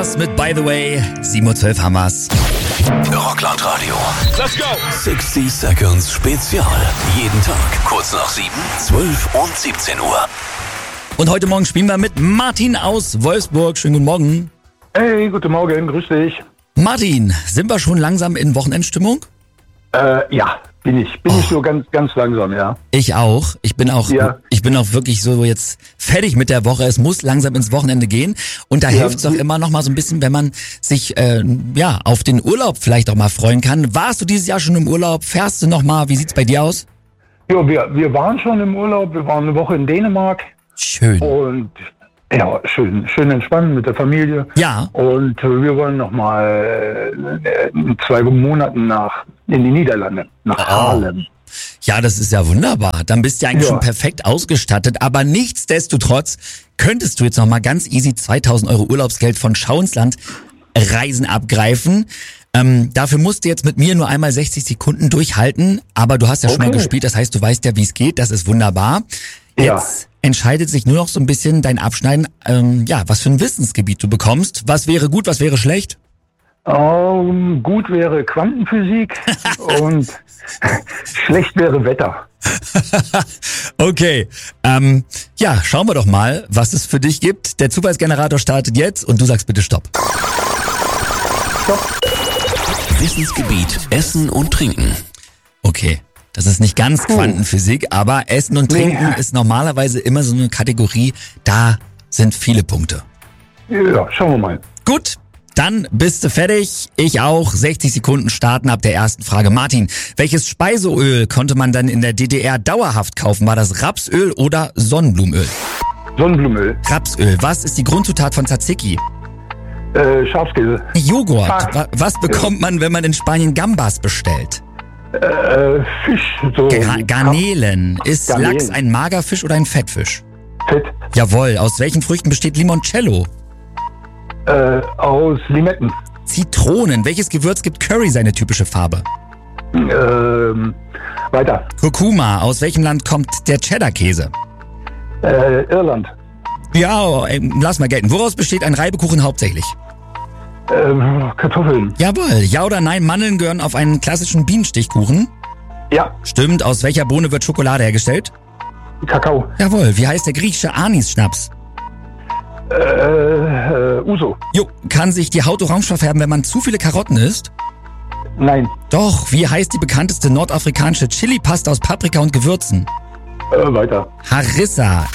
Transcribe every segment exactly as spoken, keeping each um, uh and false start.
war's mit By the Way. sieben Uhr zwölf haben wir's. Rockland Radio. Let's go! sechzig Seconds Spezial. Jeden Tag kurz nach sieben, zwölf und siebzehn Uhr. Und heute Morgen spielen wir mit Martin aus Wolfsburg. Schönen guten Morgen. Hey, guten Morgen, grüß dich. Martin, sind wir schon langsam in Wochenendstimmung? Äh, ja, bin ich. Bin oh. ich so ganz, ganz langsam, ja. Ich auch. Ich bin auch, ja. ich bin auch wirklich so jetzt fertig mit der Woche. Es muss langsam ins Wochenende gehen. Und da ja. hilft es doch immer noch mal so ein bisschen, wenn man sich, äh, ja, auf den Urlaub vielleicht auch mal freuen kann. Warst du dieses Jahr schon im Urlaub? Fährst du noch mal? Wie sieht's bei dir aus? Ja, wir, wir waren schon im Urlaub. Wir waren eine Woche in Dänemark. Schön. Und ja, schön, schön entspannen mit der Familie. Ja. Und äh, wir wollen noch mal äh, in zwei Monaten nach in die Niederlande, nach oh. Haarlem. Ja, das ist ja wunderbar. Dann bist du ja eigentlich ja. schon perfekt ausgestattet. Aber nichtsdestotrotz könntest du jetzt noch mal ganz easy zweitausend Euro Urlaubsgeld von Schauensland Reisen abgreifen. Ähm, dafür musst du jetzt mit mir nur einmal sechzig Sekunden durchhalten. Aber du hast ja okay. schon mal gespielt, das heißt, du weißt ja, wie es geht. Das ist wunderbar. Jetzt ja. entscheidet sich nur noch so ein bisschen dein Abschneiden, ähm, ja, was für ein Wissensgebiet du bekommst. Was wäre gut, was wäre schlecht? Um, gut wäre Quantenphysik und schlecht wäre Wetter. Okay, ähm, ja, schauen wir doch mal, was es für dich gibt. Der Zufallsgenerator startet jetzt und du sagst bitte Stopp. Stopp. Wissensgebiet Essen und Trinken. Okay. Das ist nicht ganz Quantenphysik, aber Essen und Trinken nee. ist normalerweise immer so eine Kategorie, da sind viele Punkte. Ja, schauen wir mal. Gut, dann bist du fertig. Ich auch. sechzig Sekunden starten ab der ersten Frage. Martin, welches Speiseöl konnte man dann in der D D R dauerhaft kaufen? War das Rapsöl oder Sonnenblumenöl? Sonnenblumenöl. Rapsöl. Was ist die Grundzutat von Tzatziki? Äh, Schafskäse. Joghurt. Fuck. Was bekommt man, wenn man in Spanien Gambas bestellt? Äh, Fisch. So Gar Garnelen. Ist Garnelen. Lachs ein Magerfisch oder ein Fettfisch? Fett. Jawohl. Aus welchen Früchten besteht Limoncello? Äh, aus Limetten. Zitronen. Welches Gewürz gibt Curry seine typische Farbe? Ähm, weiter. Kurkuma. Aus welchem Land kommt der Cheddar-Käse? Äh, Irland. Ja, lass mal gelten. Woraus besteht ein Reibekuchen hauptsächlich? Ähm, Kartoffeln. Jawohl. Ja oder nein, Mandeln gehören auf einen klassischen Bienenstichkuchen? Ja. Stimmt. Aus welcher Bohne wird Schokolade hergestellt? Kakao. Jawohl. Wie heißt der griechische Anis-Schnaps? Äh, äh, Uso. Jo, kann sich die Haut orange verfärben, wenn man zu viele Karotten isst? Nein. Doch. Wie heißt die bekannteste nordafrikanische Chili-Pasta aus Paprika und Gewürzen? Äh, weiter. Harissa.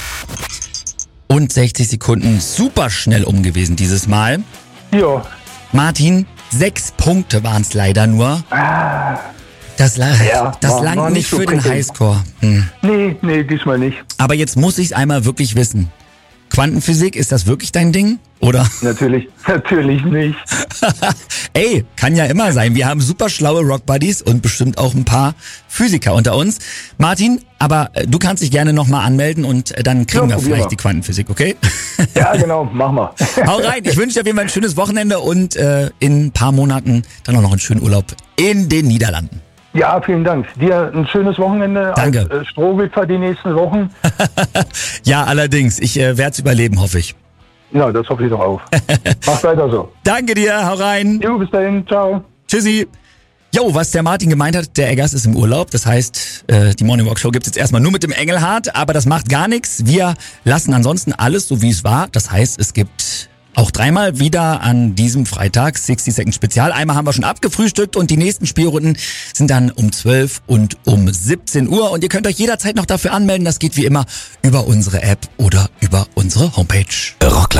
Und sechzig Sekunden super schnell um gewesen dieses Mal. Ja. Martin, sechs Punkte waren es leider nur. Ah. Das, la ja, das war, langt war nicht, nicht so für den prickelnd. Highscore. Hm. Nee, nee, diesmal nicht. Aber jetzt muss ich es einmal wirklich wissen. Quantenphysik, ist das wirklich dein Ding? Oder? Natürlich, natürlich nicht. Ey, kann ja immer sein. Wir haben super schlaue Rockbuddies und bestimmt auch ein paar Physiker unter uns. Martin, aber äh, du kannst dich gerne nochmal anmelden und äh, dann kriegen Ja, wir probier vielleicht mal. die Quantenphysik, okay? Ja, genau, mach mal. Hau rein, ich wünsche dir auf jeden Fall ein schönes Wochenende und äh, in ein paar Monaten dann auch noch einen schönen Urlaub in den Niederlanden. Ja, vielen Dank. Dir ein schönes Wochenende. Danke. Als, äh, Strohwitwer die nächsten Wochen. Ja, allerdings. Ich äh, werde es überleben, hoffe ich. Ja, das hoffe ich doch auch. Mach weiter so. Danke dir, hau rein. Jo, bis dahin. Ciao. Tschüssi. Jo, was der Martin gemeint hat, der Eggers ist im Urlaub. Das heißt, äh, die Morning Walk Show gibt's jetzt erstmal nur mit dem Engelhardt, aber das macht gar nichts. Wir lassen ansonsten alles so, wie es war. Das heißt, es gibt auch dreimal wieder an diesem Freitag sechzig Second Spezial. Einmal haben wir schon abgefrühstückt und die nächsten Spielrunden sind dann um zwölf und um siebzehn Uhr. Und ihr könnt euch jederzeit noch dafür anmelden. Das geht wie immer über unsere App oder über unsere Homepage. Rockland.